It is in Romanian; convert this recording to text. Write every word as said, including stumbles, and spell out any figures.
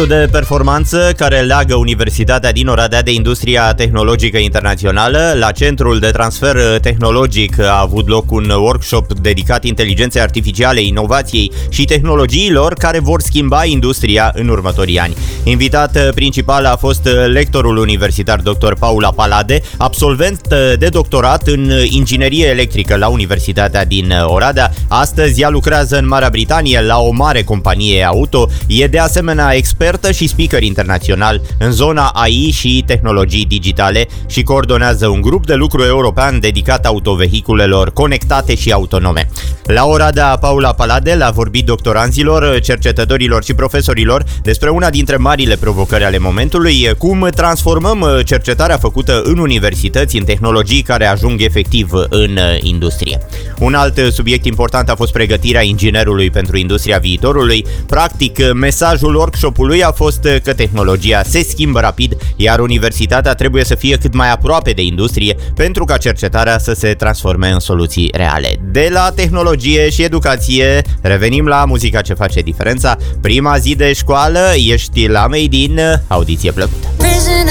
de performanță care leagă Universitatea din Oradea de industria tehnologică internațională. La Centrul de Transfer Tehnologic a avut loc un workshop dedicat inteligenței artificiale, inovației și tehnologiilor care vor schimba industria în următorii ani. Invitat principal a fost lectorul universitar doctor Paula Palade, absolvent de doctorat în inginerie electrică la Universitatea din Oradea. Astăzi ea lucrează în Marea Britanie la o mare companie auto. E de asemenea expert și speaker internațional în zona A I și tehnologii digitale și coordonează un grup de lucru european dedicat autovehiculelor conectate și autonome. La Oradea, Paula Palade le-a vorbit doctoranților, cercetătorilor și profesorilor despre una dintre marile provocări ale momentului, cum transformăm cercetarea făcută în universități în tehnologii care ajung efectiv în industrie. Un alt subiect important a fost pregătirea inginerului pentru industria viitorului. Practic, mesajul workshopului a fost că tehnologia se schimbă rapid, iar universitatea trebuie să fie cât mai aproape de industrie pentru ca cercetarea să se transforme în soluții reale. De la tehnologie și educație, revenim la muzica ce face diferența. Prima zi de școală, ești la Made in, audiție plăcută.